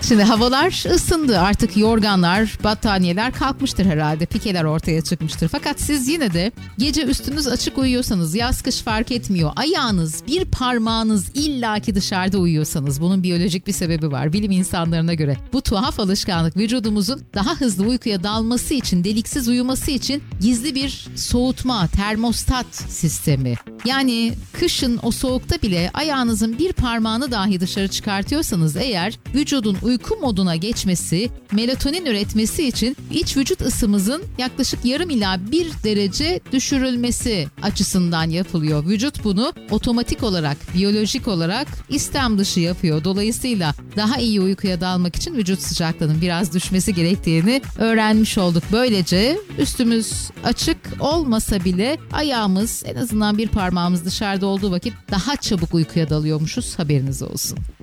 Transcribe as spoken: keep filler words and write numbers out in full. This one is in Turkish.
Şimdi havalar ısındı. Artık yorganlar, battaniyeler kalkmıştır herhalde. Pikeler ortaya çıkmıştır. Fakat siz yine de gece üstünüz açık uyuyorsanız, yaz kış fark etmiyor. Ayağınız, bir parmağınız illaki dışarıda uyuyorsanız bunun biyolojik bir sebebi var. Bilim insanlarına göre bu tuhaf alışkanlık vücudumuzun daha hızlı uykuya dalması için, deliksiz uyuması için gizli bir soğutma, termostat sistemi. Yani kışın o soğukta bile ayağınızın bir parmağını dahi dışarı çıkartıyorsanız eğer vücudun uyku moduna geçmesi, melatonin üretmesi için iç vücut ısımızın yaklaşık yarım ila bir derece düşürülmesi açısından yapılıyor. Vücut bunu otomatik olarak, biyolojik olarak istem dışı yapıyor. Dolayısıyla daha iyi uykuya dalmak için vücut sıcaklığının biraz düşmesi gerektiğini öğrenmiş olduk. Böylece üstümüz açık olmasa bile ayağımız en azından bir parmağımız dışarıda olduğu vakit daha çabuk uykuya dalıyormuşuz. Haberiniz olsun.